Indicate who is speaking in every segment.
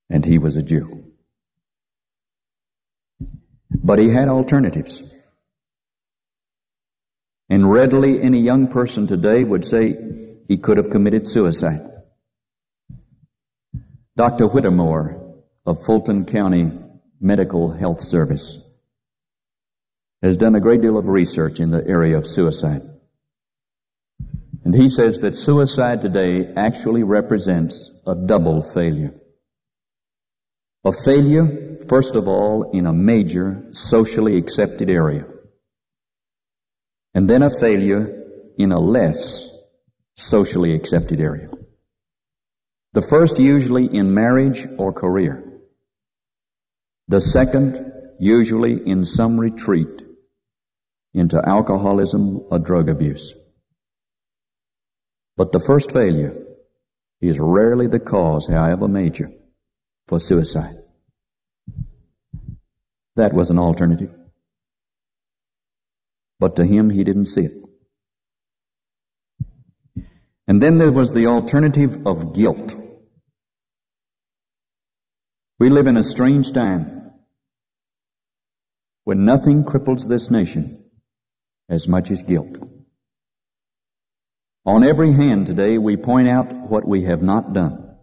Speaker 1: and he was a Jew. But he had alternatives. And readily any young person today would say he could have committed suicide. Dr. Whittemore of Fulton County Medical Health Service has done a great deal of research in the area of suicide. And he says that suicide today actually represents a double failure. A failure, first of all, in a major socially accepted area. And then a failure in a less socially accepted area. The first usually in marriage or career. The second usually in some retreat into alcoholism or drug abuse. But the first failure is rarely the cause, however major, for suicide. That was an alternative. But to him, he didn't see it. And then there was the alternative of guilt. We live in a strange time when nothing cripples this nation as much as guilt. On every hand today, we point out what we have not done.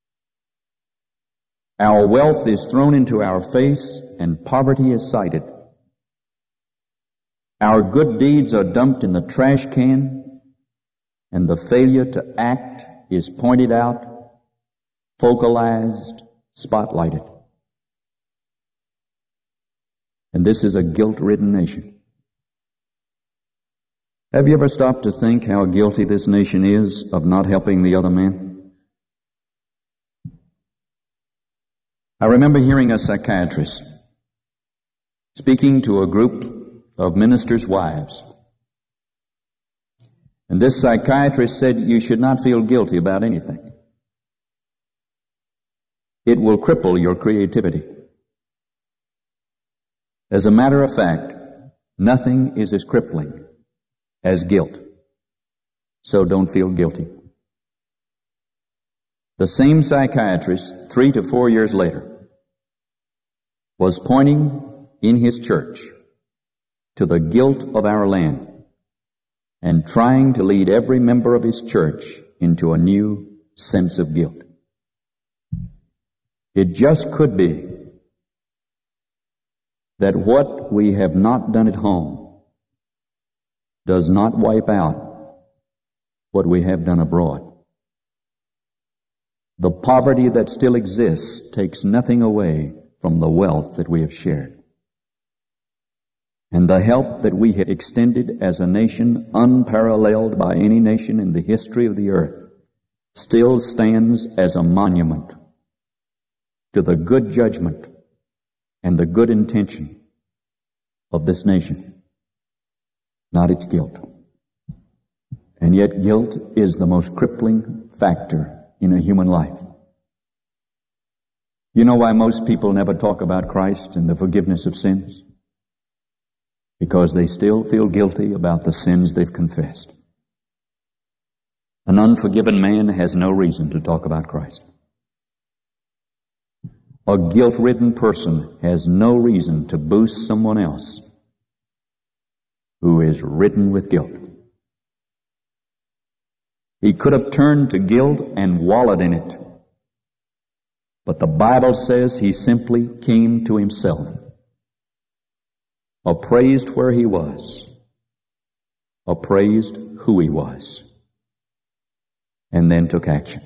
Speaker 1: Our wealth is thrown into our face and poverty is cited. Our good deeds are dumped in the trash can, and the failure to act is pointed out, focalized, spotlighted. And this is a guilt-ridden nation. Have you ever stopped to think how guilty this nation is of not helping the other man? I remember hearing a psychiatrist speaking to a group of ministers' wives. And this psychiatrist said, you should not feel guilty about anything. It will cripple your creativity. As a matter of fact, nothing is as crippling as guilt. So don't feel guilty. The same psychiatrist, 3 to 4 years later, was pointing in his church to the guilt of our land and trying to lead every member of his church into a new sense of guilt. It just could be that what we have not done at home does not wipe out what we have done abroad. The poverty that still exists takes nothing away from the wealth that we have shared. And the help that we have extended as a nation, unparalleled by any nation in the history of the earth, still stands as a monument to the good judgment and the good intention of this nation, not its guilt. And yet guilt is the most crippling factor in a human life. You know why most people never talk about Christ and the forgiveness of sins? Because they still feel guilty about the sins they've confessed. An unforgiven man has no reason to talk about Christ. A guilt-ridden person has no reason to boost someone else who is ridden with guilt. He could have turned to guilt and wallowed in it. But the Bible says he simply came to himself, appraised where he was, appraised who he was, and then took action.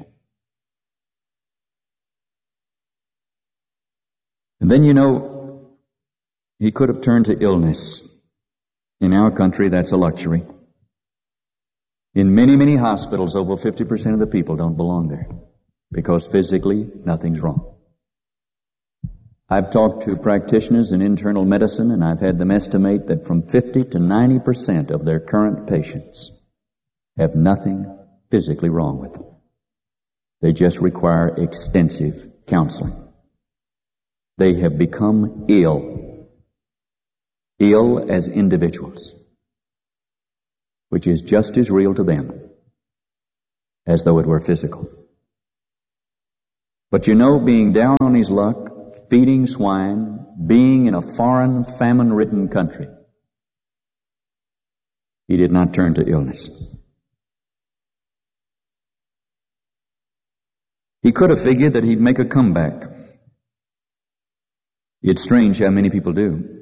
Speaker 1: And then, he could have turned to illness. In our country, that's a luxury. In many, many hospitals, over 50% of the people don't belong there because physically nothing's wrong. I've talked to practitioners in internal medicine, and I've had them estimate that from 50 to 90% of their current patients have nothing physically wrong with them. They just require extensive counseling. They have become ill as individuals, which is just as real to them as though it were physical. But you know, being down on his luck, feeding swine, being in a foreign, famine-ridden country, he did not turn to illness. He could have figured that he'd make a comeback. It's strange how many people do.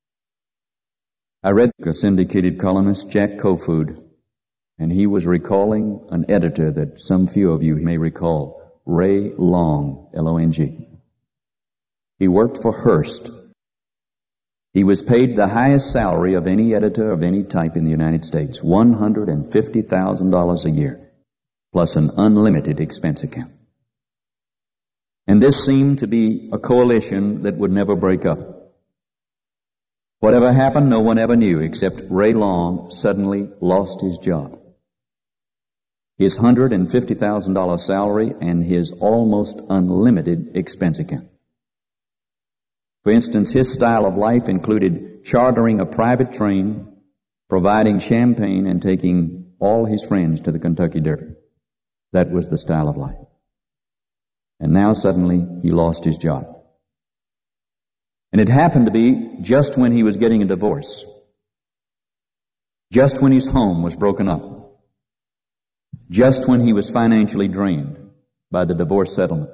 Speaker 1: I read a syndicated columnist, Jack Kofood, and he was recalling an editor that some few of you may recall, Ray Long, L-O-N-G. He worked for Hearst. He was paid the highest salary of any editor of any type in the United States, $150,000 a year, plus an unlimited expense account. And this seemed to be a coalition that would never break up. Whatever happened, no one ever knew, except Ray Long suddenly lost his job. His $150,000 salary and his almost unlimited expense account. For instance, his style of life included chartering a private train, providing champagne, and taking all his friends to the Kentucky Derby. That was the style of life. And now suddenly he lost his job. And it happened to be just when he was getting a divorce. Just when his home was broken up. Just when he was financially drained by the divorce settlement.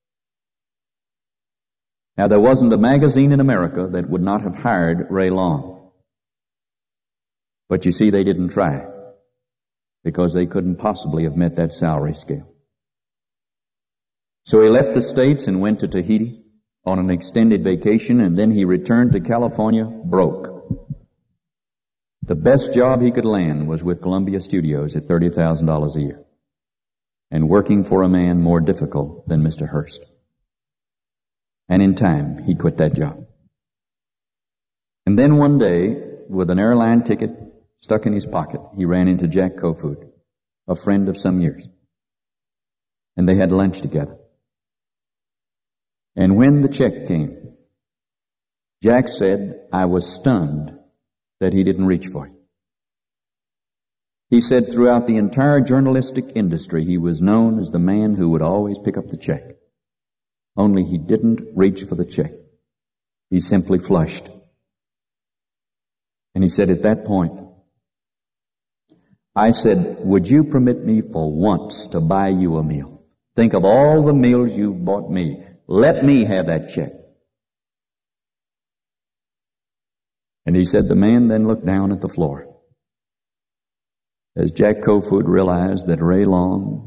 Speaker 1: Now, there wasn't a magazine in America that would not have hired Ray Long. But you see, they didn't try, because they couldn't possibly have met that salary scale. So he left the States and went to Tahiti on an extended vacation, and then he returned to California broke. The best job he could land was with Columbia Studios at $30,000 a year, and working for a man more difficult than Mr. Hearst. And in time, he quit that job. And then one day, with an airline ticket stuck in his pocket, he ran into Jack Kofood, a friend of some years. And they had lunch together. And when the check came, Jack said, I was stunned that he didn't reach for it. He said throughout the entire journalistic industry, he was known as the man who would always pick up the check. Only he didn't reach for the check. He simply flushed. And he said at that point, I said, would you permit me for once to buy you a meal? Think of all the meals you've bought me. Let me have that check. And he said the man then looked down at the floor as Jack Kofood realized that Ray Long,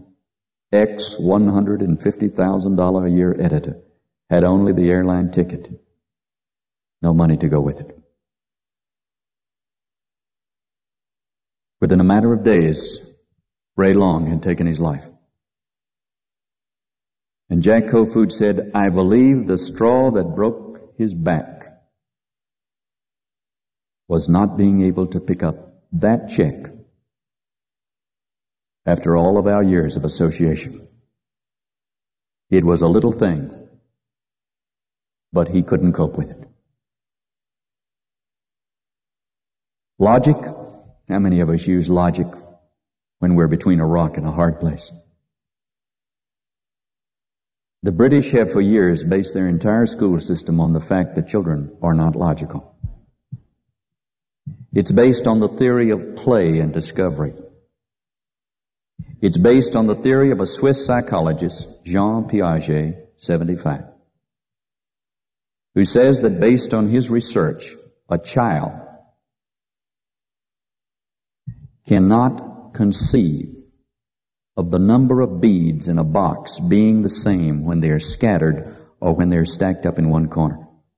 Speaker 1: $150,000 a year editor, had only the airline ticket, no money to go with it. Within a matter of days, Ray Long had taken his life. And Jack Kofood said, I believe the straw that broke his back was not being able to pick up that check after all of our years of association. It was a little thing, but he couldn't cope with it. Logic? How many of us use logic when we're between a rock and a hard place? The British have for years based their entire school system on the fact that children are not logical. It's based on the theory of play and discovery. It's based on the theory of a Swiss psychologist, Jean Piaget, 75, who says that based on his research, a child cannot conceive of the number of beads in a box being the same when they are scattered or when they're stacked up in one corner.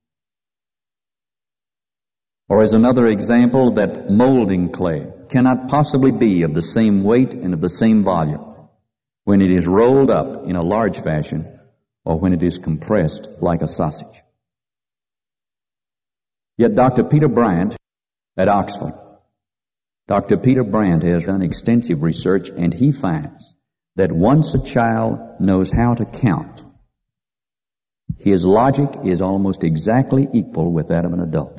Speaker 1: Or as another example, that molding clay cannot possibly be of the same weight and of the same volume when it is rolled up in a large fashion or when it is compressed like a sausage. Yet Dr. Peter Bryant at Oxford, Dr. Peter Bryant has done extensive research, and he finds that once a child knows how to count, his logic is almost exactly equal with that of an adult.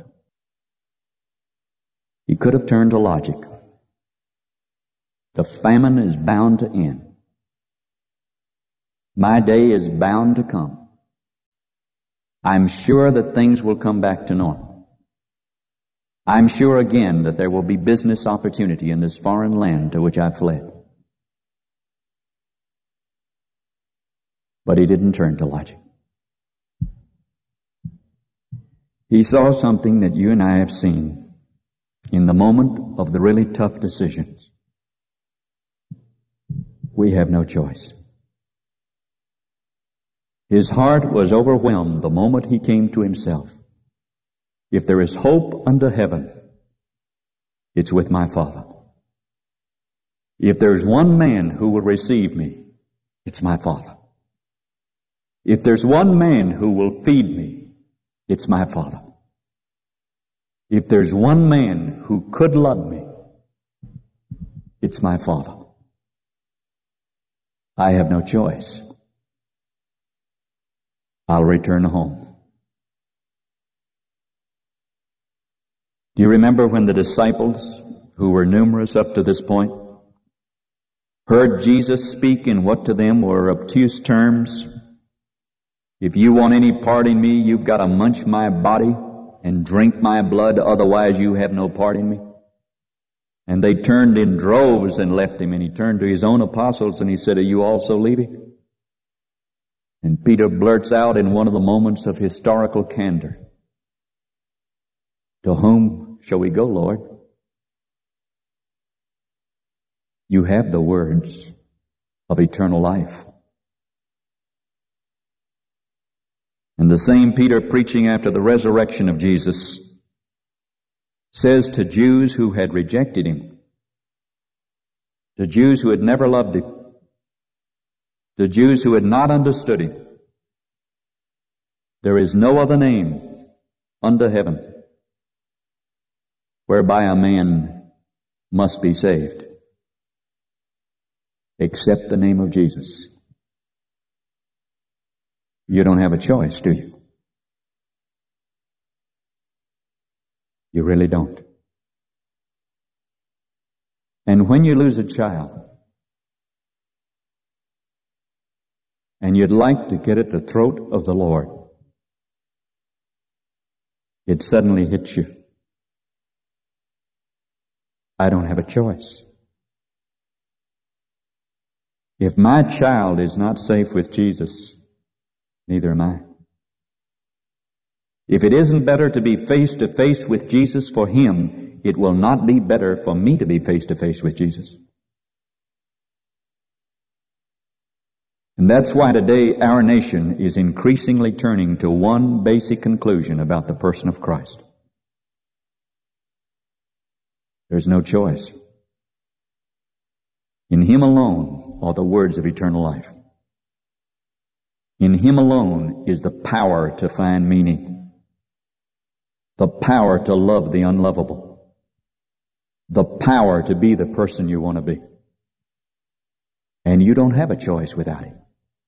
Speaker 1: He could have turned to logic. The famine is bound to end. My day is bound to come. I'm sure that things will come back to normal. I'm sure again that there will be business opportunity in this foreign land to which I fled. But he didn't turn to logic. He saw something that you and I have seen in the moment of the really tough decisions. We have no choice. His heart was overwhelmed the moment he came to himself. If there is hope unto heaven, it's with my Father. If there's one man who will receive me, it's my Father. If there's one man who will feed me, it's my Father. If there's one man who could love me, it's my Father. I have no choice. I'll return home. Do you remember when the disciples, who were numerous up to this point, heard Jesus speak in what to them were obtuse terms? If you want any part in me, you've got to munch my body and drink my blood, otherwise you have no part in me. And they turned in droves and left him, and he turned to his own apostles and he said, are you also leaving? And Peter blurts out in one of the moments of historical candor, to whom shall we go, Lord? You have the words of eternal life. And the same Peter, preaching after the resurrection of Jesus, says to Jews who had rejected him, to Jews who had never loved him, to Jews who had not understood him, there is no other name under heaven whereby a man must be saved except the name of Jesus. You don't have a choice, do you? You really don't. And when you lose a child, and you'd like to get at the throat of the Lord, it suddenly hits you. I don't have a choice. If my child is not safe with Jesus, neither am I. If it isn't better to be face to face with Jesus for him, it will not be better for me to be face to face with Jesus. And that's why today our nation is increasingly turning to one basic conclusion about the person of Christ. There's no choice. In him alone are the words of eternal life. In him alone is the power to find meaning, the power to love the unlovable, the power to be the person you want to be. And you don't have a choice without him.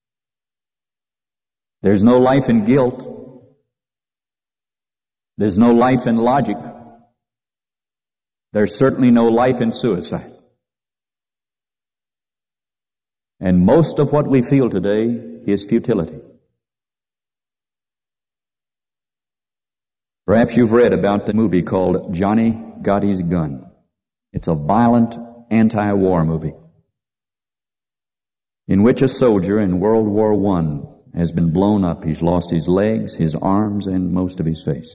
Speaker 1: There's no life in guilt. There's no life in logic. There's certainly no life in suicide. And most of what we feel today is futility. Perhaps you've read about the movie called Johnny Got His Gun. It's a violent anti-war movie in which a soldier in World War I has been blown up. He's lost his legs, his arms, and most of his face.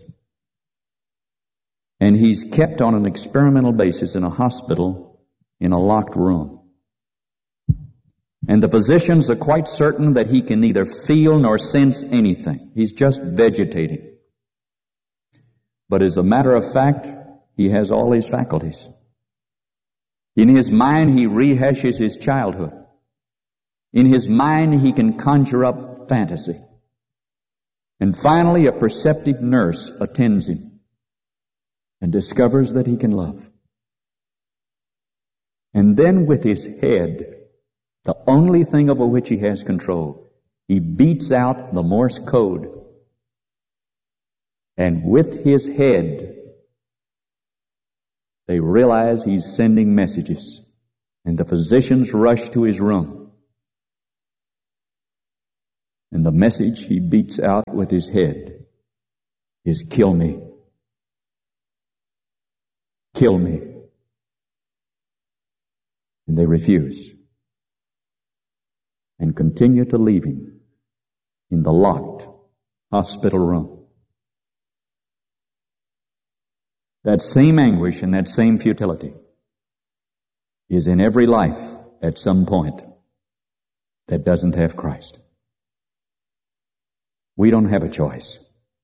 Speaker 1: And he's kept on an experimental basis in a hospital in a locked room. And the physicians are quite certain that he can neither feel nor sense anything. He's just vegetating. But as a matter of fact, he has all his faculties. In his mind, he rehashes his childhood. In his mind, he can conjure up fantasy. And finally, a perceptive nurse attends him and discovers that he can love. And then with his head, the only thing over which he has control, he beats out the Morse code. And with his head, they realize he's sending messages. And the physicians rush to his room. And the message he beats out with his head is, kill me. Kill me. And they refuse and continue to leave him in the locked hospital room. That same anguish and that same futility is in every life at some point that doesn't have Christ. We don't have a choice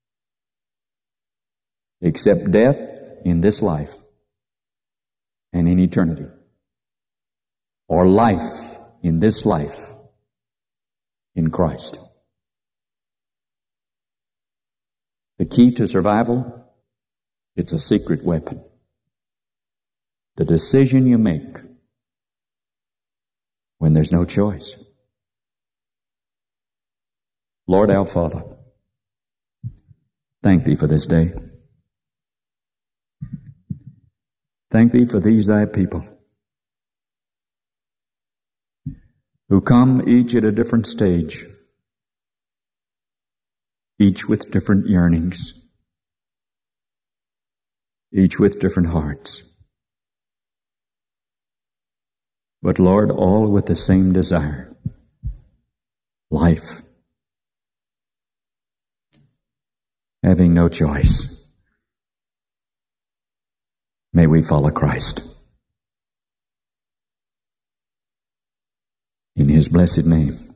Speaker 1: except death in this life and in eternity, or life in this life in Christ. The key to survival, it's a secret weapon. The decision you make when there's no choice. Lord our Father, thank Thee for this day. Thank Thee for these Thy people who come each at a different stage, each with different yearnings, each with different hearts. But Lord, all with the same desire, life. Having no choice, may we follow Christ. In His blessed name.